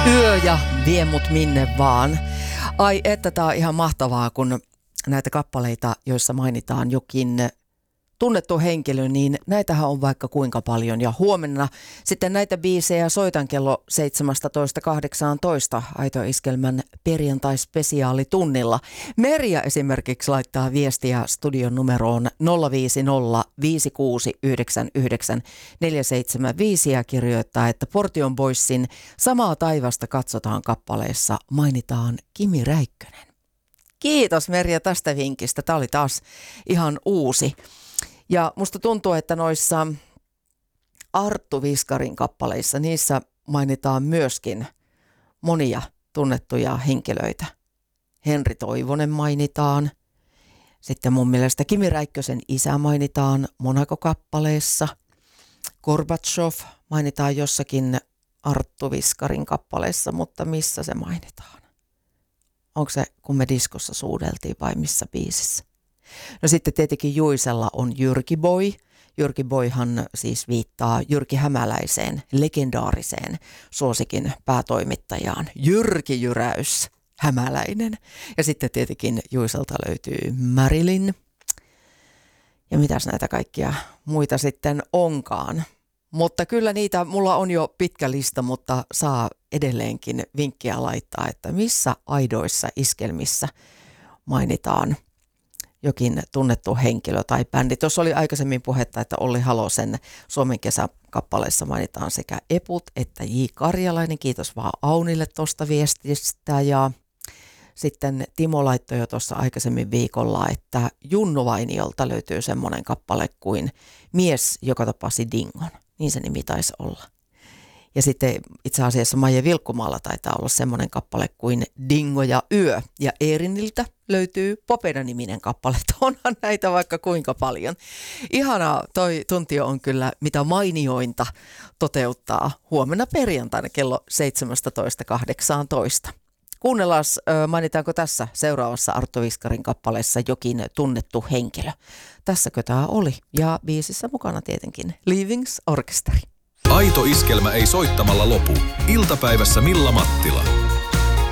Yö ja vie mut minne vaan. Ai että tää on ihan mahtavaa, kun näitä kappaleita, joissa mainitaan jokin tunnettu henkilö, niin näitähän on vaikka kuinka paljon. Ja huomenna sitten näitä biisejä soitan kello 17.18 Aito Iskelmän perjantai-spesiaalitunnilla. Merja esimerkiksi laittaa viestiä studion numeroon 050 5699 475 ja kirjoittaa, että Portion Boysin Samaa taivasta katsotaan kappaleessa mainitaan Kimi Räikkönen. Kiitos Merja tästä vinkistä. Tämä oli taas ihan uusi. Ja musta tuntuu, että noissa Arttu Viskarin kappaleissa, niissä mainitaan myöskin monia tunnettuja henkilöitä. Henri Toivonen mainitaan. Sitten mun mielestä Kimi Räikkösen isä mainitaan Monaco-kappaleessa. Gorbatsov mainitaan jossakin Arttu Viskarin kappaleessa, mutta missä se mainitaan? Onko se, kun me diskossa suudeltiin vai missä biisissä? No sitten tietenkin Juisella on Jyrki Boy. Jyrki Boyhan siis viittaa Jyrki Hämäläiseen, legendaariseen suosikin päätoimittajaan. Jyrki Jyräys Hämäläinen. Ja sitten tietenkin Juiselta löytyy Marilyn. Ja mitäs näitä kaikkia muita sitten onkaan. Mutta kyllä niitä, mulla on jo pitkä lista, mutta saa edelleenkin vinkkiä laittaa, että missä aidoissa iskelmissä mainitaan jokin tunnettu henkilö tai bändi. Tuossa oli aikaisemmin puhetta, että Olli Halosen Suomen kesäkappaleessa mainitaan sekä Eput että J. Karjalainen. Kiitos vaan Aunille tuosta viestistä. Ja sitten Timo laittoi jo tuossa aikaisemmin viikolla, että Junnu Vainiolta löytyy semmoinen kappale kuin Mies, joka tapasi dingon. Niin se nimi taisi olla. Ja sitten itse asiassa Maija Vilkkumaalla taitaa olla semmoinen kappale kuin Dingo ja yö. Ja Eeriniltä löytyy Popeda-niminen kappale. Onhan näitä vaikka kuinka paljon. Ihanaa, toi tuntio on kyllä mitä mainiointa toteuttaa huomenna perjantaina kello 17.18. Kuunnellaan, mainitaanko tässä seuraavassa Arttu Viskarin kappaleessa jokin tunnettu henkilö. Tässäkö tämä oli? Ja biisissä mukana tietenkin Leavings Orkesteri. Aito Iskelmä ei soittamalla lopu. Iltapäivässä Milla Mattila.